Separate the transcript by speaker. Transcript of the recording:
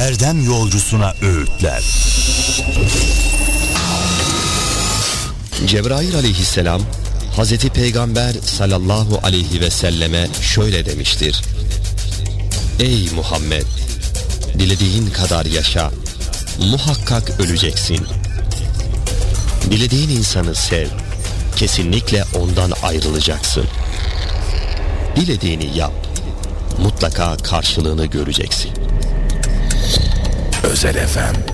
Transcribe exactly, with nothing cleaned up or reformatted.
Speaker 1: erdem yolcusuna öğütler.
Speaker 2: Cebrail aleyhisselam Hazreti Peygamber sallallahu aleyhi ve selleme şöyle demiştir: Ey Muhammed, dilediğin kadar yaşa, muhakkak öleceksin. Dilediğin insanı sev, kesinlikle ondan ayrılacaksın. Dilediğini yap, mutlaka karşılığını göreceksin.
Speaker 1: Özel Efem.